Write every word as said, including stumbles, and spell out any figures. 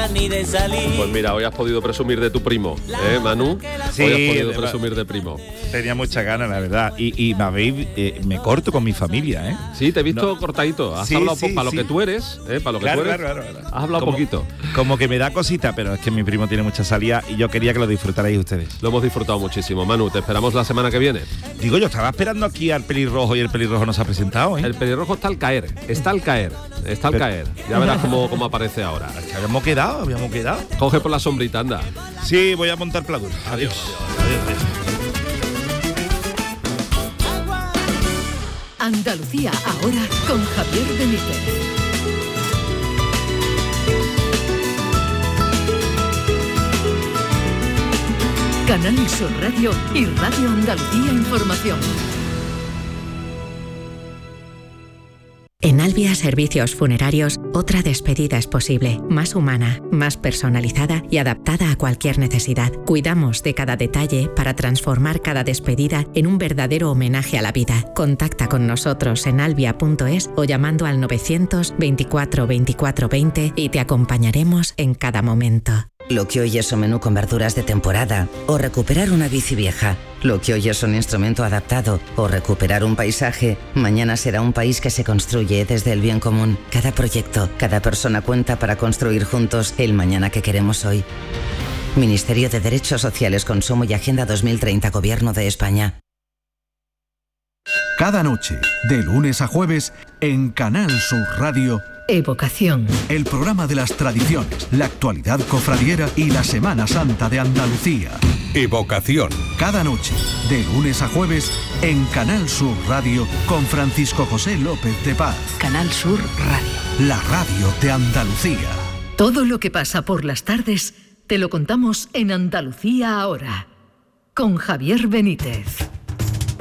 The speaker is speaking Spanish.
ganas ni de salir. Pues mira, hoy has podido presumir de tu primo, ¿eh, Manu? Sí, hoy has podido de presumir de primo. Tenía muchas ganas, la verdad. Y, y me habéis, eh, me corto con mi familia, ¿eh? Sí, te he visto No. cortadito. Has Sí, hablado sí, po- para sí. lo que tú eres, ¿eh? Para lo que Claro, tú eres. claro, claro, claro. Has hablado Como- poquito. Como que me da cosita, pero es que mi primo tiene mucha salida y yo quería que lo disfrutarais ustedes. Lo hemos disfrutado muchísimo. Manu, te esperamos la semana que viene. Digo, yo estaba esperando aquí al pelirrojo y el pelirrojo no se ha presentado, ¿eh? El pelirrojo está al caer, está al caer, está al Pero- caer. Ya verás cómo, cómo aparece ahora. Que habíamos quedado, habíamos quedado. Coge por la sombrita, anda. Sí, voy a montar pladur. Adiós. Adiós, adiós. Andalucía ahora con Javier Benítez. Canal Sur Radio y Radio Andalucía Información. En Albia Servicios Funerarios, otra despedida es posible, más humana, más personalizada y adaptada a cualquier necesidad. Cuidamos de cada detalle para transformar cada despedida en un verdadero homenaje a la vida. Contacta con nosotros en albia punto es o llamando al novecientos veinticuatro veinticuatro veinte y te acompañaremos en cada momento. Lo que hoy es un menú con verduras de temporada o recuperar una bici vieja. Lo que hoy es un instrumento adaptado o recuperar un paisaje, mañana será un país que se construye desde el bien común. Cada proyecto, cada persona cuenta para construir juntos el mañana que queremos hoy. Ministerio de Derechos Sociales, Consumo y Agenda dos mil treinta, Gobierno de España. Cada noche, de lunes a jueves, en Canal Sur Radio, Evocación. el programa de las tradiciones, la actualidad cofradiera y la Semana Santa de Andalucía. Evocación. Cada noche, de lunes a jueves, en Canal Sur Radio, con Francisco José López de Paz. Canal Sur Radio. La radio de Andalucía. Todo lo que pasa por las tardes te lo contamos en Andalucía ahora. Con Javier Benítez.